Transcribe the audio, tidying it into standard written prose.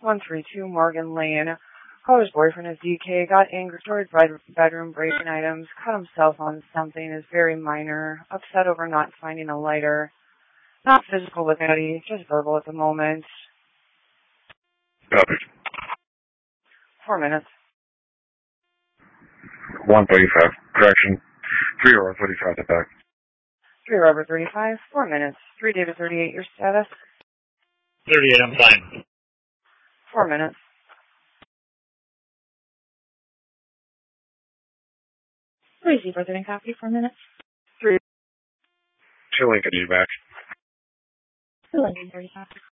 132 Morgan Lane. Caller's boyfriend is DK, got angry towards bedroom, breaking items, cut himself on something, is very minor, upset over not finding a lighter. Not physical with anybody, just verbal at the moment. Copy. 4 minutes. 135. Correction. 3 over 35 to back. 3 Robert 35, 4 minutes. 3 David 38, your status? 38, I'm fine. 4 minutes. 3 Zebra 30 copy, 4 minutes. 3 2 Lincoln, you back. 2 Lincoln 30 copy.